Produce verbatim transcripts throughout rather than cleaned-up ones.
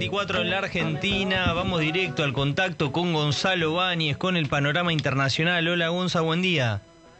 veinticuatro en la Argentina. Vamos directo al contacto con Gonzalo Báñez, con el panorama internacional. Hola Gonza, buen día.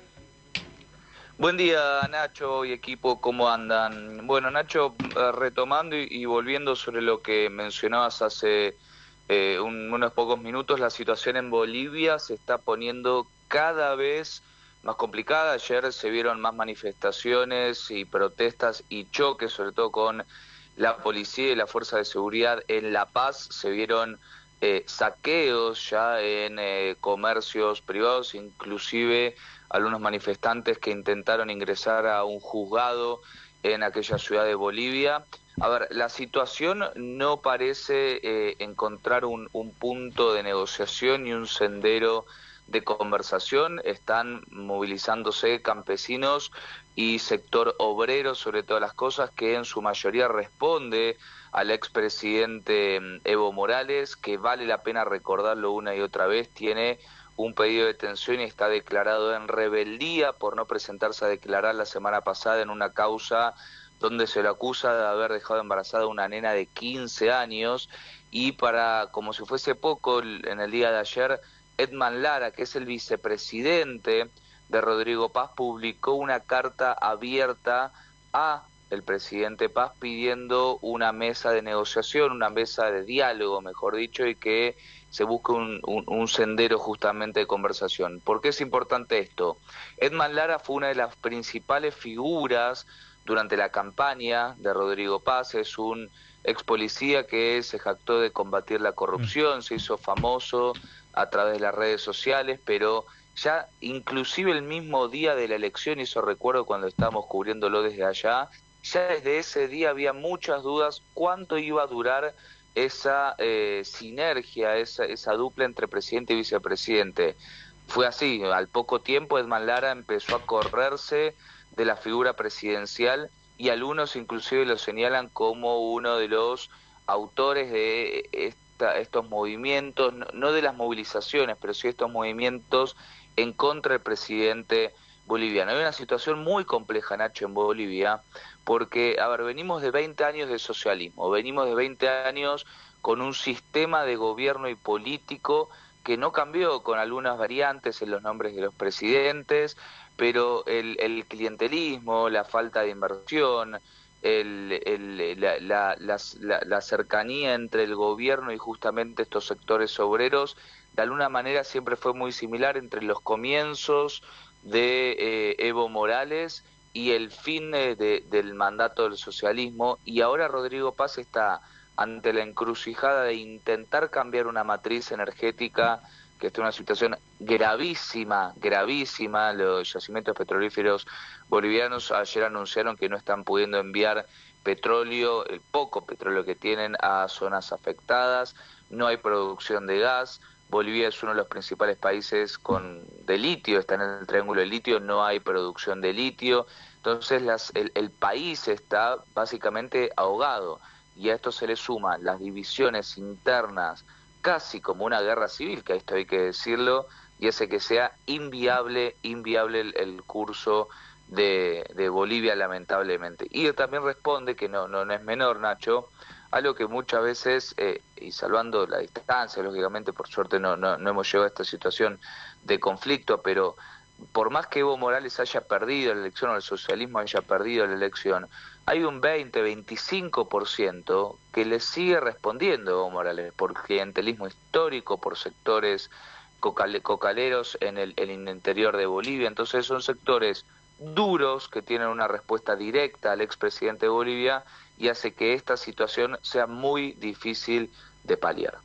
Buen día Nacho y equipo, ¿cómo andan? Bueno Nacho, eh, retomando y, y volviendo sobre lo que mencionabas hace eh, un, unos pocos minutos, la situación en Bolivia se está poniendo cada vez más complicada. Ayer se vieron más manifestaciones y protestas y choques, sobre todo con la policía y la fuerza de seguridad en La Paz. Se vieron eh, saqueos ya en eh, comercios privados, inclusive algunos manifestantes que intentaron ingresar a un juzgado en aquella ciudad de Bolivia. A ver, la situación no parece eh, encontrar un, un punto de negociación ni un sendero de conversación. Están movilizándose campesinos y sector obrero, sobre todas las cosas, que en su mayoría responde al expresidente Evo Morales, que vale la pena recordarlo una y otra vez, tiene un pedido de detención y está declarado en rebeldía por no presentarse a declarar la semana pasada en una causa donde se lo acusa de haber dejado embarazada a una nena de quince años. Y para, como si fuese poco, en el día de ayer, Edman Lara, que es el vicepresidente de Rodrigo Paz, publicó una carta abierta a el presidente Paz pidiendo una mesa de negociación, una mesa de diálogo, mejor dicho, y que se busque un, un, un sendero justamente de conversación. ¿Por qué es importante esto? Edman Lara fue una de las principales figuras durante la campaña de Rodrigo Paz. Es un ex policía que se jactó de combatir la corrupción, se hizo famoso a través de las redes sociales, pero ya inclusive el mismo día de la elección, y eso recuerdo cuando estábamos cubriéndolo desde allá, ya desde ese día había muchas dudas cuánto iba a durar esa eh, sinergia, esa, esa dupla entre presidente y vicepresidente. Fue así, al poco tiempo Edman Lara empezó a correrse de la figura presidencial y algunos inclusive lo señalan como uno de los autores de esta, estos movimientos, no, no de las movilizaciones, pero sí estos movimientos en contra del presidente boliviano. Hay una situación muy compleja, Nacho, en Bolivia, porque, a ver, venimos de veinte años de socialismo, venimos de veinte años con un sistema de gobierno y político que no cambió, con algunas variantes en los nombres de los presidentes, pero el, el clientelismo, la falta de inversión, el, el, la, la, la, la, la cercanía entre el gobierno y justamente estos sectores obreros, de alguna manera siempre fue muy similar entre los comienzos de eh, Evo Morales y el fin eh, de, del mandato del socialismo, y ahora Rodrigo Paz está ante la encrucijada de intentar cambiar una matriz energética que está en una situación gravísima, gravísima. Los yacimientos petrolíferos bolivianos ayer anunciaron que no están pudiendo enviar petróleo, el poco petróleo que tienen, a zonas afectadas, no hay producción de gas. Bolivia es uno de los principales países con de litio, está en el triángulo de litio, no hay producción de litio, entonces las, el, el país está básicamente ahogado, y a esto se le suman las divisiones internas, casi como una guerra civil, que a esto hay que decirlo, y hace que sea inviable, inviable el, el curso de, de Bolivia, lamentablemente. Y también responde, que no, no, no es menor, Nacho, algo que muchas veces, eh, y salvando la distancia, lógicamente, por suerte no, no, no hemos llegado a esta situación de conflicto, pero por más que Evo Morales haya perdido la elección, o el socialismo haya perdido la elección, hay un veinte, veinticinco por ciento que le sigue respondiendo a Evo Morales, por clientelismo histórico, por sectores cocale, cocaleros en el, en el interior de Bolivia. Entonces son sectores duros que tienen una respuesta directa al expresidente de Bolivia, y hace que esta situación sea muy difícil de paliar.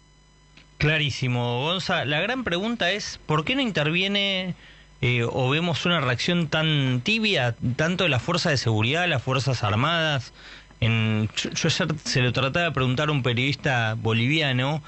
Clarísimo, Gonza. La gran pregunta es, ¿por qué no interviene eh, o vemos una reacción tan tibia, tanto de la fuerza de seguridad, las Fuerzas Armadas? En, yo, yo ayer se lo trataba de preguntar a un periodista boliviano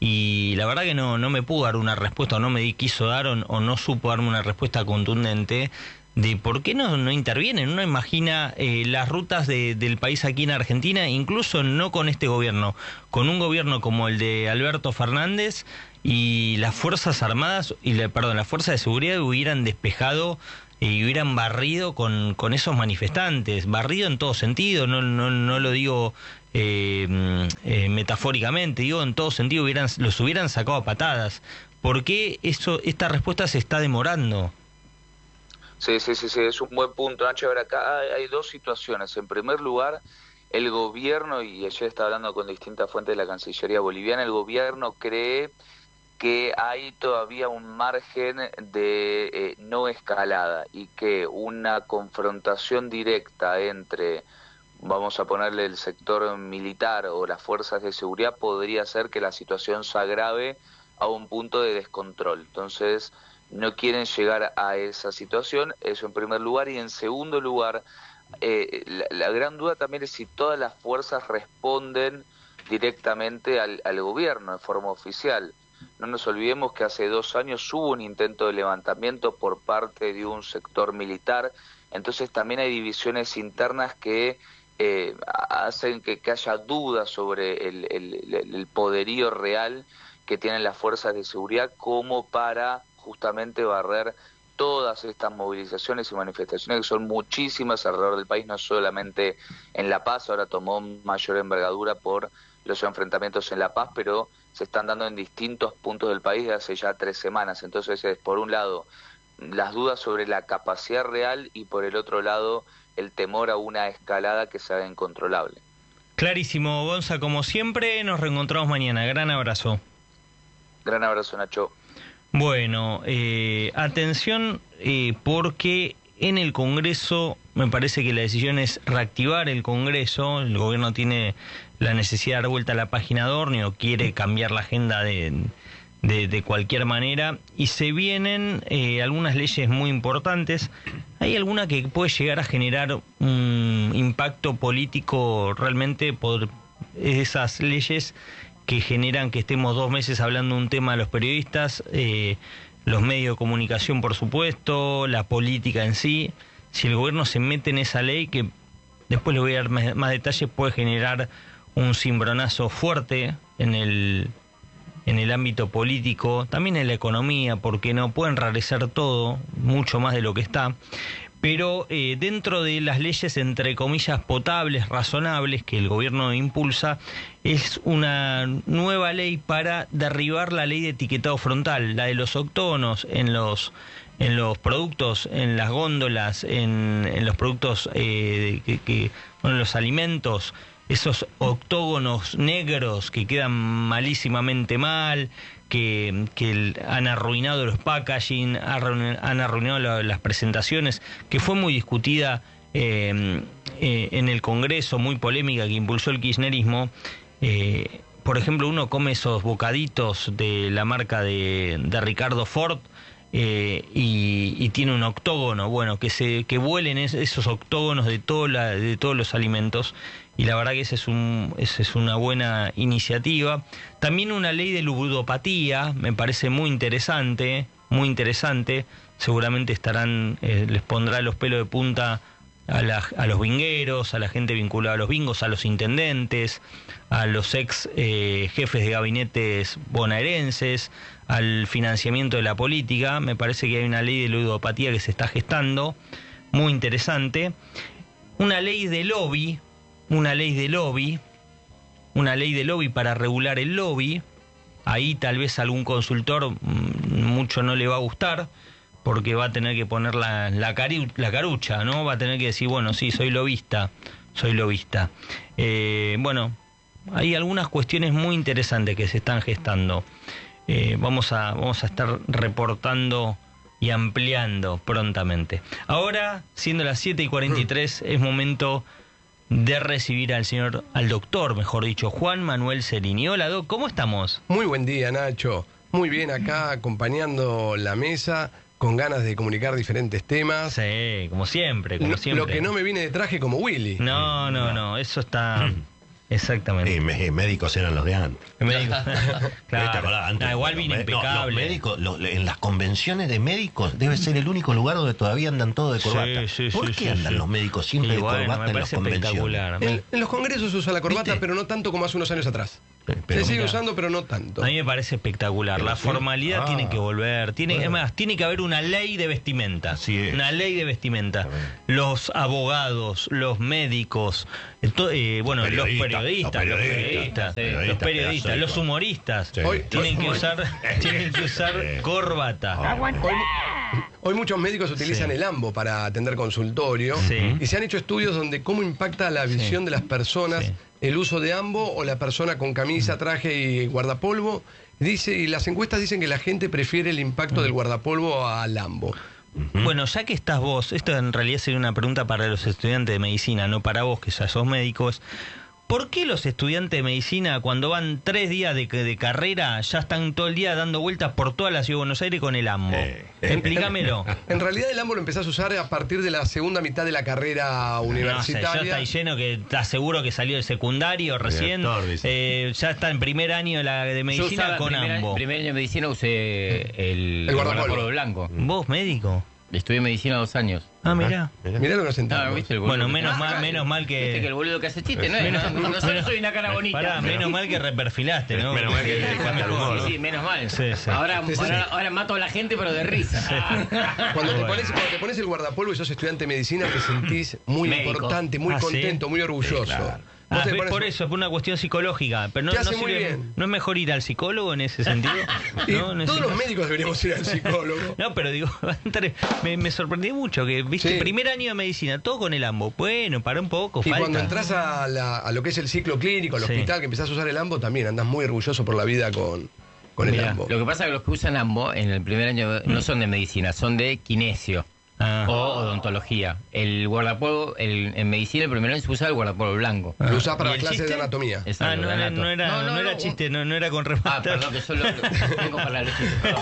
y la verdad que no, no me pudo dar una respuesta, o no me di, quiso dar, o, o no supo darme una respuesta contundente de por qué no, no intervienen. Uno imagina eh, las rutas de, del país aquí en Argentina, incluso no con este gobierno, con un gobierno como el de Alberto Fernández, y las Fuerzas Armadas, y la, perdón, las Fuerzas de Seguridad hubieran despejado y hubieran barrido con, con esos manifestantes, barrido en todo sentido, no, no, no lo digo eh, eh, metafóricamente, digo en todo sentido, hubieran, los hubieran sacado a patadas. ¿Por qué eso, esta respuesta se está demorando? Sí, sí, sí, sí, es un buen punto, Nacho. A ver, acá hay, hay dos situaciones. En primer lugar, el gobierno, y ayer estaba hablando con distintas fuentes de la Cancillería boliviana, el gobierno cree que hay todavía un margen de eh, no escalada y que una confrontación directa entre, vamos a ponerle, el sector militar o las fuerzas de seguridad podría hacer que la situación se agrave a un punto de descontrol. Entonces, no quieren llegar a esa situación, eso en primer lugar, y en segundo lugar, eh, la, la gran duda también es si todas las fuerzas responden directamente al, al gobierno de forma oficial. No nos olvidemos que hace dos años hubo un intento de levantamiento por parte de un sector militar, entonces también hay divisiones internas que eh, hacen que, que haya dudas sobre el, el, el poderío real que tienen las fuerzas de seguridad como para justamente barrer todas estas movilizaciones y manifestaciones que son muchísimas alrededor del país, no solamente en La Paz, ahora tomó mayor envergadura por los enfrentamientos en La Paz, pero se están dando en distintos puntos del país de hace ya tres semanas. Entonces es, por un lado, las dudas sobre la capacidad real y por el otro lado, el temor a una escalada que se haga incontrolable. Clarísimo, Gonza, como siempre, nos reencontramos mañana. Gran abrazo. Gran abrazo, Nacho. Bueno, eh, atención, eh, porque en el Congreso me parece que la decisión es reactivar el Congreso. El gobierno tiene la necesidad de dar vuelta a la página de Orni o quiere cambiar la agenda de, de, de cualquier manera. Y se vienen eh, algunas leyes muy importantes. Hay alguna que puede llegar a generar un impacto político realmente por esas leyes que generan que estemos dos meses hablando de un tema de los periodistas, eh, los medios de comunicación, por supuesto, la política en sí. Si el gobierno se mete en esa ley, que después le voy a dar más, más detalles, puede generar un cimbronazo fuerte en el, en el ámbito político, también en la economía, porque no puede enrarecer todo, mucho más de lo que está. Pero eh, dentro de las leyes, entre comillas, potables, razonables, que el gobierno impulsa, es una nueva ley para derribar la ley de etiquetado frontal, la de los octógonos en los en los productos, en las góndolas, en, en los productos, eh, que, que, bueno, los alimentos, esos octógonos negros que quedan malísimamente mal, que, que han arruinado los packaging, han arruinado la, las presentaciones, que fue muy discutida eh, eh, en el Congreso, muy polémica, que impulsó el kirchnerismo. Eh, por ejemplo, uno come esos bocaditos de la marca de, de Ricardo Ford, eh, y, y tiene un octógono, bueno, que se que vuelen es, esos octógonos de, todo la, de todos los alimentos. Y la verdad que esa es, un, esa es una buena iniciativa. También una ley de ludopatía, me parece muy interesante, muy interesante. Seguramente estarán, eh, les pondrá los pelos de punta a, la, a los bingueros, a la gente vinculada a los bingos, a los intendentes, a los ex eh, jefes de gabinetes bonaerenses, al financiamiento de la política. Me parece que hay una ley de ludopatía que se está gestando, muy interesante. Una ley de lobby, una ley de lobby, una ley de lobby para regular el lobby. Ahí tal vez a algún consultor mucho no le va a gustar, porque va a tener que poner la, la, cari, la carucha, ¿no? Va a tener que decir, bueno, sí, soy lobista, soy lobista. Eh, bueno, hay algunas cuestiones muy interesantes que se están gestando. Eh, vamos a, vamos a estar reportando y ampliando prontamente. Ahora, siendo las siete y cuarenta y tres, es momento de recibir al señor, al doctor, mejor dicho, Juan Manuel Cerini. Hola, Doc, ¿cómo estamos? Muy buen día, Nacho. Muy bien acá, acompañando la mesa, con ganas de comunicar diferentes temas. Sí, como siempre, como no, siempre. Lo que no me viene de traje como Willy. No, no, no, eso está... Exactamente. Sí, me, médicos eran los de antes. Médicos. Claro. Antes, ah, igual los, vine impecable. No, los médicos, los, en las convenciones de médicos debe ser el único lugar donde todavía andan todos de corbata. Sí, sí, ¿Por sí, qué sí, andan sí. los médicos siempre Sí, de bueno, corbata me en las parece convenciones? espectacular. En, en los congresos se usa la corbata, ¿Viste? pero no tanto como hace unos años atrás. Se sigue mira, usando, pero no tanto. A mí me parece espectacular. La sí. formalidad Ah. tiene que volver. Tiene, Bueno. Es más, tiene que haber una ley de vestimenta. Así es. Una ley de vestimenta. Está bien. Los abogados, los médicos, ento- eh, bueno, Periodistas, los periodistas, los los periodistas, periodistas, sí. los Periodistas, periodistas, pedazo de los cosa. humoristas. Sí. Hoy- Tienen que hoy- usar, tienen que usar Sí. corbata. Hoy, hoy muchos médicos utilizan Sí. el AMBO para atender consultorio Sí. y se han hecho estudios donde cómo impacta la visión de las personas Sí. el uso de AMBO o la persona con camisa, traje y guardapolvo. Dice, y las encuestas dicen que la gente prefiere el impacto del guardapolvo al AMBO. Bueno, ya que estás vos, esto en realidad sería una pregunta para los estudiantes de medicina, no para vos que ya sos médicos. ¿Por qué los estudiantes de medicina, cuando van tres días de, de carrera, ya están todo el día dando vueltas por toda la ciudad de Buenos Aires con el AMBO? Eh, eh, Explícamelo. En realidad el AMBO lo empezás a usar a partir de la segunda mitad de la carrera No sé, universitaria. ya está ahí lleno que te aseguro que salió del secundario recién. Director, dice. eh, ya está en primer año de, la, de Yo medicina usaba con primer, AMBO. primer año de medicina usé el, El guardapolvo. blanco. ¿Vos, médico? Estudié medicina dos años. Ah, mirá. Mirá lo que nos Ah, sentamos. ¿viste el boludo? Bueno, menos Ah, mal, menos mal Viste que el que... boludo que hace chiste, no es. Menos- No, no, no menos- soy una cara bonita. Pará, menos mal que reperfilaste, ¿no? Menos mal que le falta el humor, Sí, ¿no? sí, menos mal. Sí, sí. Ahora, Sí, sí. ahora, ahora mato a la gente, pero de risa. Cuando te, Bueno. pones, cuando te pones el guardapolvo y sos estudiante de medicina, te sentís muy Médico. importante, muy Ah, ¿sí? contento, muy orgulloso. Sí, claro. Vos Ah, te es pones- por eso, es por una cuestión psicológica. Pero no, Te no, hace muy sirve- bien. ¿no es mejor ir al psicólogo en ese sentido? Y ¿No? En ese todos los caso. médicos deberíamos ir al psicólogo. No, pero digo, entre- me, me sorprendí mucho que, viste, Sí. primer año de medicina, todo con el AMBO. Bueno, para un poco, Y falta. cuando entras a, la- a lo que es el ciclo clínico, al Sí. hospital, que empezás a usar el AMBO, también andás muy orgulloso por la vida con, con el Mirá, AMBO. Lo que pasa es que los que usan AMBO en el primer año no son de medicina, son de kinesio Ah. o odontología. El guardapolvo, el, en medicina el primer año se usa el guardapolvo blanco. Ah. Lo usás para ¿Y la el clase de chiste? anatomía. Exacto, Ah, no, de era, anato. no era, no, era chiste, no, no era con Ah, rematar. perdón, que yo lo, lo tengo para los chistes. perdón.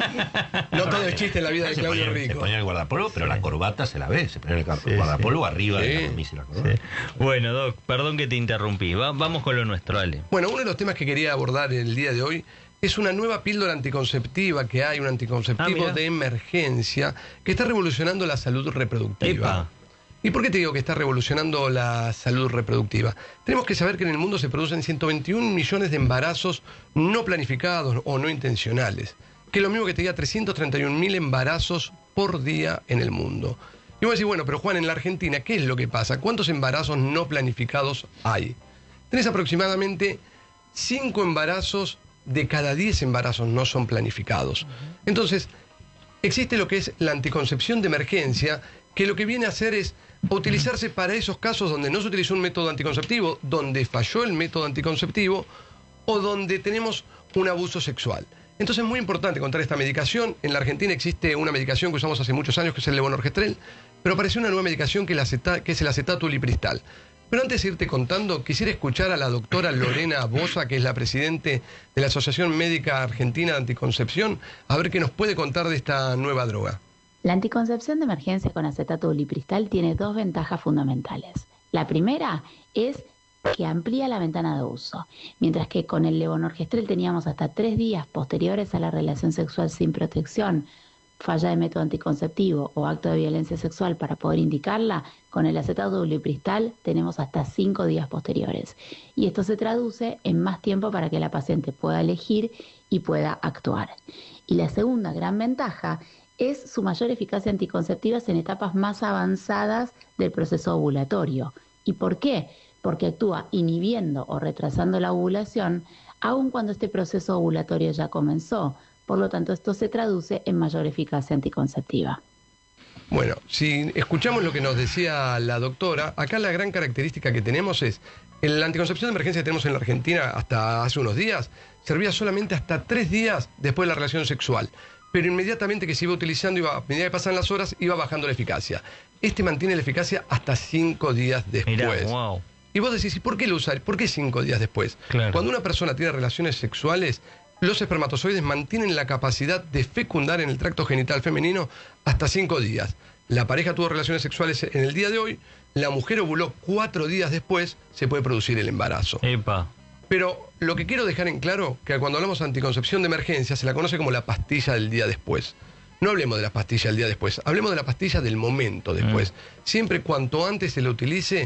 No todo es chiste en la vida de Se Claudio ponía, se Rico. ponía el guardapolvo, pero la corbata se la ve. Se ponía el gar- guardapolvo arriba de Sí. la camisa y la corbata. Sí. Bueno, Doc, perdón que te interrumpí. Va- vamos con lo nuestro, dale. Bueno, uno de los temas que quería abordar el día de hoy es una nueva píldora anticonceptiva que hay, un Ah, anticonceptivo mira. de emergencia que está revolucionando la salud reproductiva. Epa. ¿Y por qué te digo que está revolucionando la salud reproductiva? Tenemos que saber que en el mundo se producen ciento veintiún millones de embarazos no planificados o no intencionales, que es lo mismo que te diga trescientos treinta y un mil embarazos por día en el mundo. Y vos decís, bueno, pero Juan, en la Argentina, ¿qué es lo que pasa? ¿Cuántos embarazos no planificados hay? Tenés aproximadamente cinco embarazos de cada diez embarazos no son planificados. Entonces, existe lo que es la anticoncepción de emergencia, que lo que viene a hacer es utilizarse para esos casos donde no se utilizó un método anticonceptivo, donde falló el método anticonceptivo o donde tenemos un abuso sexual. Entonces es muy importante contar esta medicación. En la Argentina existe una medicación que usamos hace muchos años, que es el levonorgestrel, pero apareció una nueva medicación que, la aceta- que es el acetato ulipristal. Pero antes de irte contando, quisiera escuchar a la doctora Lorena Bosa, que es la presidente de la Asociación Médica Argentina de Anticoncepción, a ver qué nos puede contar de esta nueva droga. La anticoncepción de emergencia con acetato ulipristal tiene dos ventajas fundamentales. La primera es que amplía la ventana de uso, mientras que con el levonorgestrel teníamos hasta tres días posteriores a la relación sexual sin protección, falla de método anticonceptivo o acto de violencia sexual para poder indicarla, con el acetato ulipristal tenemos hasta cinco días posteriores. Y esto se traduce en más tiempo para que la paciente pueda elegir y pueda actuar. Y la segunda gran ventaja es su mayor eficacia anticonceptiva en etapas más avanzadas del proceso ovulatorio. ¿Y por qué? Porque actúa inhibiendo o retrasando la ovulación, aun cuando este proceso ovulatorio ya comenzó. Por lo tanto, esto se traduce en mayor eficacia anticonceptiva. Bueno, si escuchamos lo que nos decía la doctora, acá la gran característica que tenemos es, en la anticoncepción de emergencia que tenemos en la Argentina hasta hace unos días, servía solamente hasta tres días después de la relación sexual. Pero inmediatamente que se iba utilizando, iba, a medida que pasan las horas, iba bajando la eficacia. Este mantiene la eficacia hasta cinco días después. Mirá, wow. Y vos decís, ¿y por qué lo usar? ¿Por qué cinco días después? Claro. Cuando una persona tiene relaciones sexuales, los espermatozoides mantienen la capacidad de fecundar en el tracto genital femenino hasta cinco días. La pareja tuvo relaciones sexuales en el día de hoy, la mujer ovuló cuatro días después, se puede producir el embarazo. Epa. Pero lo que quiero dejar en claro, que cuando hablamos de anticoncepción de emergencia, se la conoce como la pastilla del día después. No hablemos de la pastilla del día después, hablemos de la pastilla del momento después. Siempre cuanto antes se la utilice,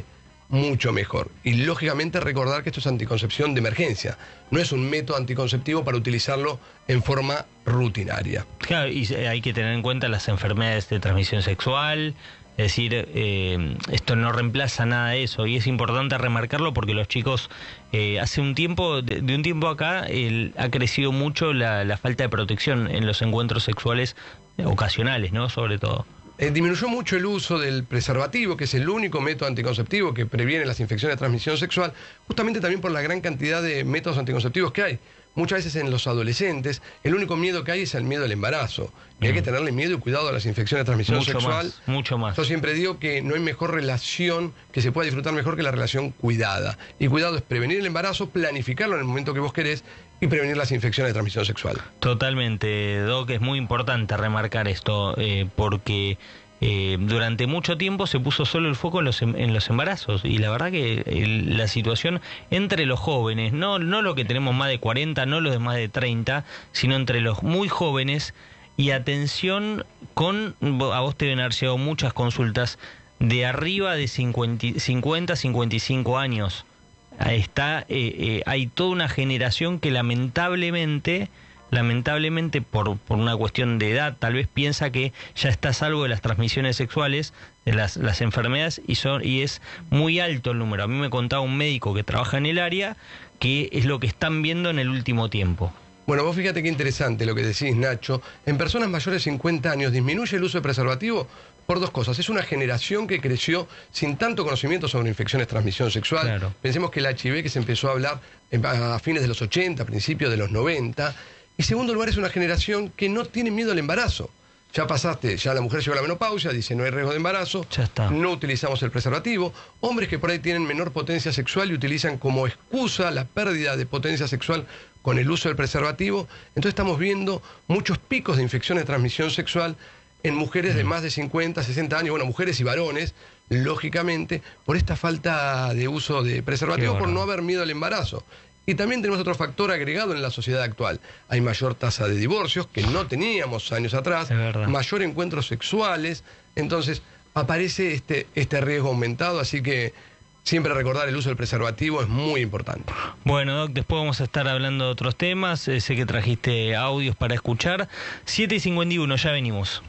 mucho mejor. Y lógicamente recordar que esto es anticoncepción de emergencia, no es un método anticonceptivo para utilizarlo en forma rutinaria. Claro, y hay que tener en cuenta las enfermedades de transmisión sexual. Es decir, eh, esto no reemplaza nada de eso y es importante remarcarlo porque los chicos, eh, hace un tiempo, de, de un tiempo acá, el, ha crecido mucho la, la falta de protección en los encuentros sexuales ocasionales, ¿no? Sobre todo. Eh, disminuyó mucho el uso del preservativo, que es el único método anticonceptivo que previene las infecciones de transmisión sexual, justamente también por la gran cantidad de métodos anticonceptivos que hay. Muchas veces en los adolescentes, el único miedo que hay es el miedo al embarazo. Y mm. hay que tenerle miedo y cuidado a las infecciones de transmisión mucho sexual. Más, mucho más. Yo siempre digo que no hay mejor relación que se pueda disfrutar mejor que la relación cuidada. Y cuidado es prevenir el embarazo, planificarlo en el momento que vos querés y prevenir las infecciones de transmisión sexual. Totalmente, Doc, es muy importante remarcar esto, eh, porque eh, durante mucho tiempo se puso solo el foco en los, en los embarazos y la verdad que el, la situación entre los jóvenes, no, no lo que tenemos más de cuarenta, no los de más de treinta, sino entre los muy jóvenes, y atención con, a vos te deben haber llegado muchas consultas de arriba de cincuenta, cincuenta y cinco años. Está, eh, eh, hay toda una generación que lamentablemente, lamentablemente por, por una cuestión de edad, tal vez piensa que ya está a salvo de las transmisiones sexuales, de las, las enfermedades, y, son, y es muy alto el número. A mí me contaba un médico que trabaja en el área que es lo que están viendo en el último tiempo. Bueno, vos fíjate qué interesante lo que decís, Nacho. En personas mayores de cincuenta años disminuye el uso de preservativo por dos cosas. Es una generación que creció sin tanto conocimiento sobre infecciones de transmisión sexual. Claro. Pensemos que el H I V que se empezó a hablar a fines de los ochenta, principios de los noventa. Y segundo lugar, es una generación que no tiene miedo al embarazo. Ya pasaste, ya la mujer llegó a la menopausia, dice no hay riesgo de embarazo, ya está. No utilizamos el preservativo. Hombres que por ahí tienen menor potencia sexual y utilizan como excusa la pérdida de potencia sexual con el uso del preservativo. Entonces estamos viendo muchos picos de infecciones de transmisión sexual en mujeres de más de cincuenta, sesenta años, bueno, mujeres y varones, lógicamente, por esta falta de uso de preservativo, por no haber miedo al embarazo. Y también tenemos otro factor agregado en la sociedad actual. Hay mayor tasa de divorcios, que no teníamos años atrás, mayor encuentros sexuales, entonces aparece este, este riesgo aumentado, así que siempre recordar el uso del preservativo es muy importante. Bueno, Doc, después vamos a estar hablando de otros temas, eh, sé que trajiste audios para escuchar. siete y cincuenta y uno, ya venimos.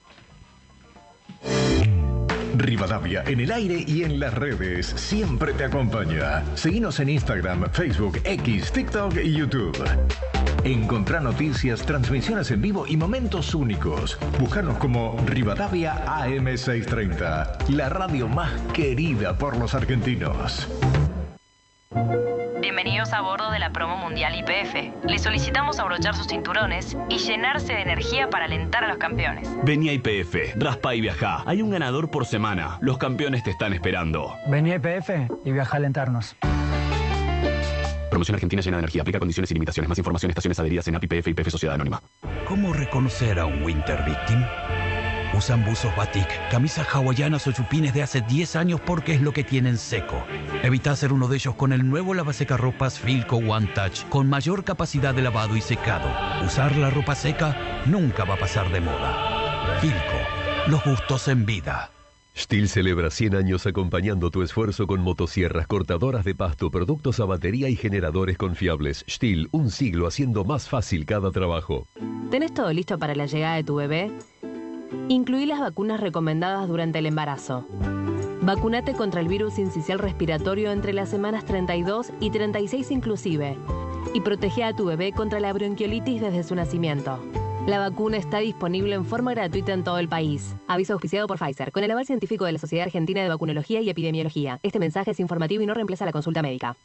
Rivadavia, en el aire y en las redes, siempre te acompaña. Seguinos en Instagram, Facebook, X, TikTok y YouTube. Encontrá noticias, transmisiones en vivo y momentos únicos. Búscanos como Rivadavia A M seiscientos treinta, la radio más querida por los argentinos. Bienvenidos a bordo de la promo mundial Y P F. Les solicitamos abrochar sus cinturones y llenarse de energía para alentar a los campeones. Vení a Y P F, raspa y viajá. Hay un ganador por semana. Los campeones te están esperando. Vení a Y P F y viajá a alentarnos. Promoción Argentina llena de energía. Aplica condiciones y limitaciones. Más información, estaciones adheridas en A P I P F y P F Sociedad Anónima. ¿Cómo reconocer a un Winter Victim? Usan buzos batik, camisas hawaianas o chupines de hace diez años porque es lo que tienen seco. Evita ser uno de ellos con el nuevo lavasecarropas Filco One Touch con mayor capacidad de lavado y secado. Usar la ropa seca nunca va a pasar de moda. Filco, los gustos en vida. Stihl celebra cien años acompañando tu esfuerzo con motosierras, cortadoras de pasto, productos a batería y generadores confiables. Stihl, un siglo haciendo más fácil cada trabajo. ¿Tenés todo listo para la llegada de tu bebé? Incluí las vacunas recomendadas durante el embarazo. Vacúnate contra el virus sincicial respiratorio entre las semanas treinta y dos y treinta y seis inclusive. Y protege a tu bebé contra la bronquiolitis desde su nacimiento. La vacuna está disponible en forma gratuita en todo el país. Aviso auspiciado por Pfizer, con el aval científico de la Sociedad Argentina de Vacunología y Epidemiología. Este mensaje es informativo y no reemplaza la consulta médica.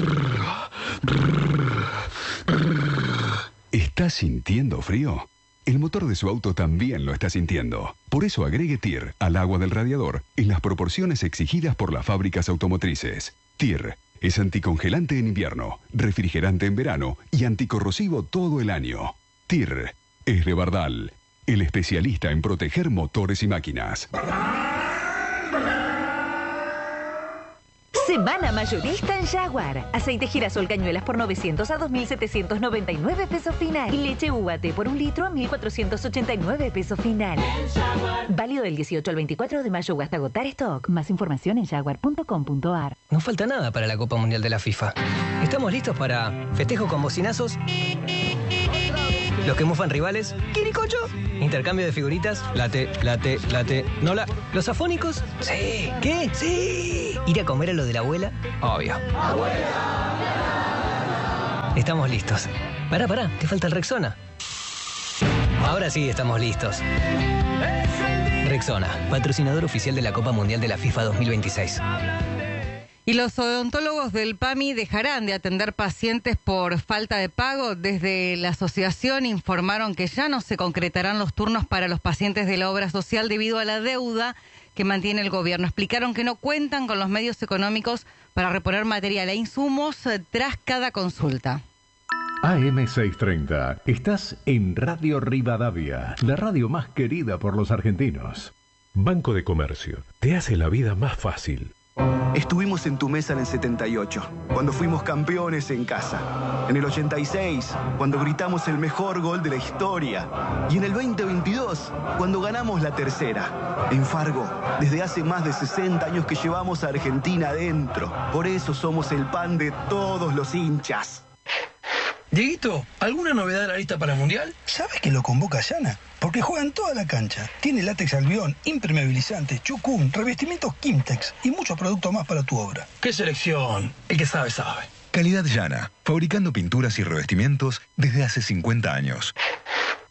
¿Estás sintiendo frío? El motor de su auto también lo está sintiendo. Por eso agregue T I R al agua del radiador en las proporciones exigidas por las fábricas automotrices. T I R es anticongelante en invierno, refrigerante en verano y anticorrosivo todo el año. T I R es de Bardal, el especialista en proteger motores y máquinas. Semana mayorista en Jaguar. Aceite girasol cañuelas por novecientos a dos mil setecientos noventa y nueve pesos final. Y leche U A T por un litro a mil cuatrocientos ochenta y nueve pesos final. Válido del dieciocho al veinticuatro de mayo o hasta agotar stock. Más información en jaguar punto com punto a r. No falta nada para la Copa Mundial de la FIFA. Estamos listos para festejo con bocinazos, los que mufan rivales, Quiricocho, intercambio de figuritas, late, late, late, nola, los afónicos, sí, ¿qué? Sí, ir a comer a lo de la abuela, obvio. ¡Abuela! Estamos listos. Pará, pará, te falta el Rexona. Ahora sí estamos listos. Rexona, patrocinador oficial de la Copa Mundial de la FIFA dos mil veintiséis. Y los odontólogos del PAMI dejarán de atender pacientes por falta de pago. Desde la asociación informaron que ya no se concretarán los turnos para los pacientes de la obra social debido a la deuda que mantiene el gobierno. Explicaron que no cuentan con los medios económicos para reponer material e insumos tras cada consulta. A M seiscientos treinta, estás en Radio Rivadavia, la radio más querida por los argentinos. Banco de Comercio, te hace la vida más fácil. Estuvimos en tu mesa en el setenta y ocho, cuando fuimos campeones en casa. En el ochenta y seis, cuando gritamos el mejor gol de la historia. Y en el veinte veintidós, cuando ganamos la tercera. En Fargo, desde hace más de sesenta años que llevamos a Argentina adentro. Por eso somos el pan de todos los hinchas. Dieguito, ¿alguna novedad de la lista para el Mundial? ¿Sabes que lo convoca Yana? Porque juega en toda la cancha. Tiene látex albión, impermeabilizante, chucum, revestimientos Kimtex y muchos productos más para tu obra. ¡Qué selección! El que sabe, sabe. Calidad Yana, fabricando pinturas y revestimientos desde hace cincuenta años.